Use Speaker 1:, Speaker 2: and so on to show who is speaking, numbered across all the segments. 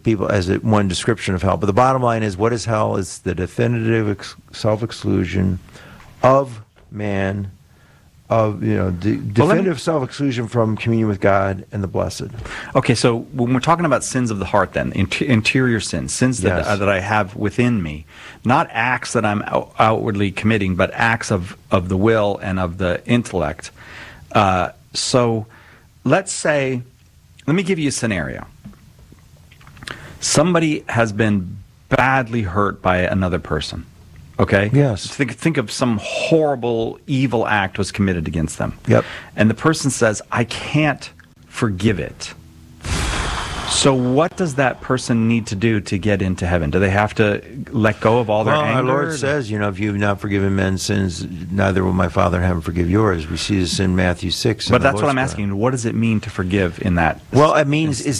Speaker 1: people as one description of hell. But the bottom line is, what is hell? It's the definitive self-exclusion of man, definitive self-exclusion from communion with God and the blessed.
Speaker 2: Okay, so when we're talking about sins of the heart, then interior sins
Speaker 1: Yes.
Speaker 2: that I have within me, not acts that I'm outwardly committing, but acts of the will and of the intellect. So let's say, let me give you a scenario. Somebody has been badly hurt by another person. Okay?
Speaker 1: Yes.
Speaker 2: Think of some horrible, evil act was committed against them.
Speaker 1: Yep.
Speaker 2: And the person says, I can't forgive it. So what does that person need to do to get into heaven? Do they have to let go of all their anger?
Speaker 1: Our Lord says, if you've not forgiven men's sins, neither will my Father in heaven forgive yours. We see this in Matthew 6.
Speaker 2: But that's what I'm asking. What does it mean to forgive in that?
Speaker 1: Well, it means it's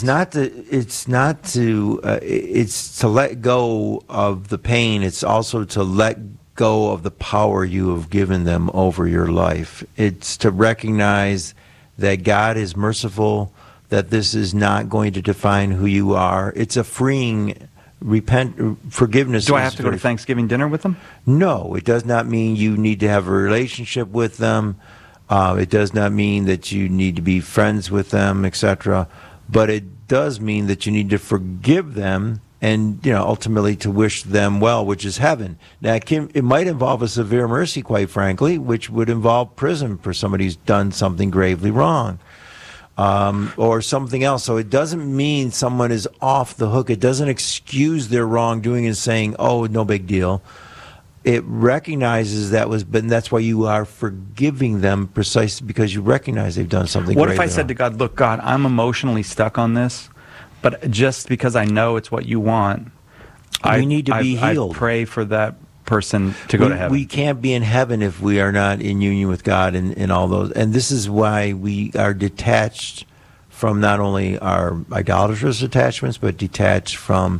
Speaker 1: to let go of the pain. It's also to let go of the power you have given them over your life. It's to recognize that God is merciful, that this is not going to define who you are. It's a freeing forgiveness.
Speaker 2: Do I have to go to Thanksgiving dinner with them?
Speaker 1: No, it does not mean you need to have a relationship with them. It does not mean that you need to be friends with them, etc. But it does mean that you need to forgive them and ultimately to wish them well, which is heaven. Now, it might involve a severe mercy, quite frankly, which would involve prison for somebody who's done something gravely wrong. Or something else. So it doesn't mean someone is off the hook. It doesn't excuse their wrongdoing and saying, oh, no big deal. It recognizes but that's why you are forgiving them precisely because you recognize they've done something
Speaker 2: What
Speaker 1: gravely
Speaker 2: if I said
Speaker 1: wrong.
Speaker 2: to God, look, God, I'm emotionally stuck on this, but just because I know it's what you want,
Speaker 1: we need to be healed.
Speaker 2: I pray for that person to go to heaven.
Speaker 1: We can't be in heaven if we are not in union with God and all those. And this is why we are detached from not only our idolatrous attachments, but detached from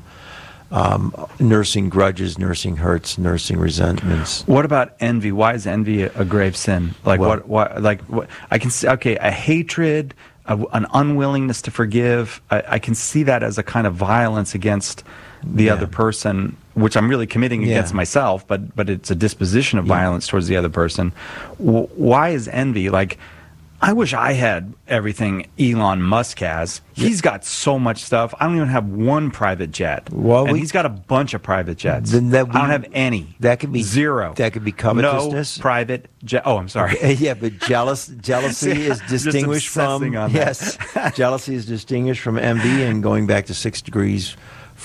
Speaker 1: nursing grudges, nursing hurts, nursing resentments.
Speaker 2: What about envy? Why is envy a grave sin? Like what I can see, okay, a hatred, an unwillingness to forgive. I can see that as a kind of violence against the other person, which I'm really committing against myself, but it's a disposition of violence towards the other person. Why is envy? Like, I wish I had everything Elon Musk has. He's got so much stuff. I don't even have one private jet. And he's got a bunch of private jets. I don't have any.
Speaker 1: That could be
Speaker 2: zero.
Speaker 1: That could be covetousness.
Speaker 2: No private jet. Oh, I'm sorry.
Speaker 1: Yeah, but jealousy is distinguished from jealousy is distinguished from envy, and going back to 6 degrees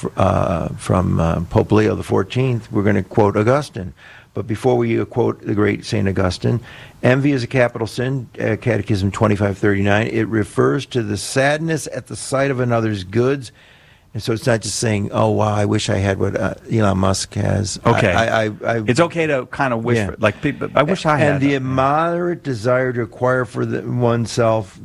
Speaker 1: from Pope Leo XIV, we're going to quote Augustine. But before we quote the great St. Augustine, envy is a capital sin, Catechism 2539. It refers to the sadness at the sight of another's goods. And so it's not just saying, oh, wow, I wish I had what Elon Musk has.
Speaker 2: Okay. It's okay to kind of wish, I wish I had.
Speaker 1: And the immoderate desire to acquire for oneself,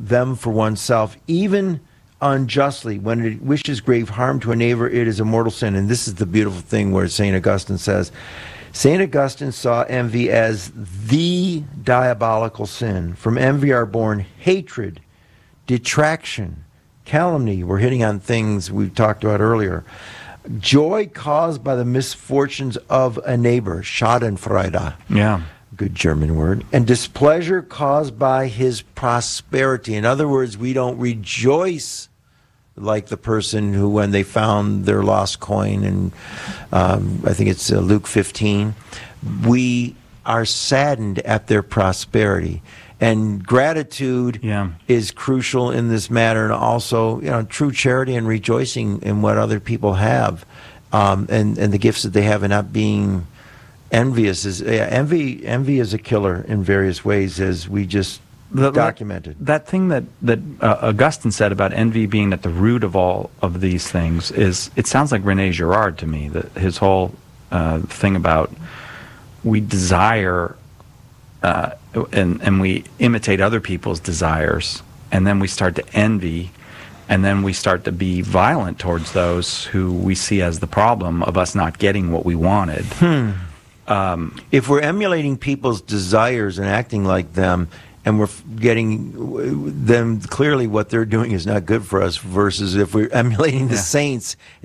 Speaker 1: even unjustly, when it wishes grave harm to a neighbor, it is a mortal sin. And this is the beautiful thing where St. Augustine says, St. Augustine saw envy as the diabolical sin. From envy are born hatred, detraction, calumny. We're hitting on things we've talked about earlier. Joy caused by the misfortunes of a neighbor, Schadenfreude.
Speaker 2: Yeah.
Speaker 1: Good German word. And displeasure caused by his prosperity. In other words, we don't rejoice like the person who, when they found their lost coin, and I think it's Luke 15, we are saddened at their prosperity. And gratitude is crucial in this matter, and also, true charity and rejoicing in what other people have, and the gifts that they have, and not being envious. Envy is a killer in various ways, as we just documented.
Speaker 2: That thing that Augustine said about envy being at the root of all of these things it sounds like René Girard to me, that his whole thing about we desire and we imitate other people's desires, and then we start to envy, and then we start to be violent towards those who we see as the problem of us not getting what we wanted.
Speaker 1: If we're emulating people's desires and acting like them, and we're getting them, clearly what they're doing is not good for us, versus if we're emulating the saints